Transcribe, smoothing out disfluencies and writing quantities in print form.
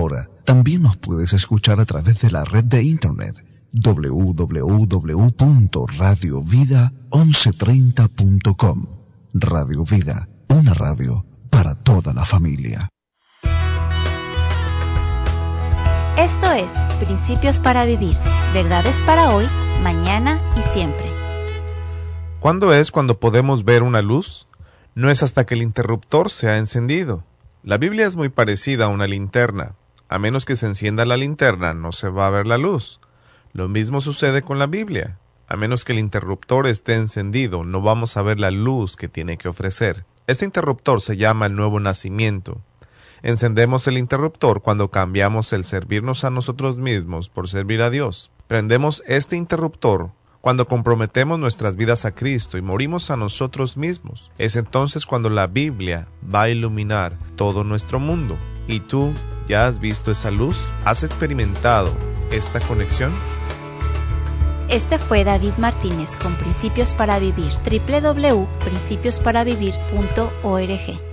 Ahora, también nos puedes escuchar a través de la red de internet www.radiovida1130.com. Radio Vida, una radio para toda la familia. Esto es Principios para Vivir, verdades para hoy, mañana y siempre. ¿Cuándo es cuando podemos ver una luz? No es hasta que el interruptor se ha encendido. La Biblia es muy parecida a una linterna. A menos que se encienda la linterna, no se va a ver la luz. Lo mismo sucede con la Biblia. A menos que el interruptor esté encendido, no vamos a ver la luz que tiene que ofrecer. Este interruptor se llama el nuevo nacimiento. Encendemos el interruptor cuando cambiamos el servirnos a nosotros mismos por servir a Dios. Prendemos este interruptor cuando comprometemos nuestras vidas a Cristo y morimos a nosotros mismos. Es entonces cuando la Biblia va a iluminar todo nuestro mundo. ¿Y tú ya has visto esa luz? ¿Has experimentado esta conexión? Este fue David Martínez con Principios para Vivir. www.principiosparavivir.org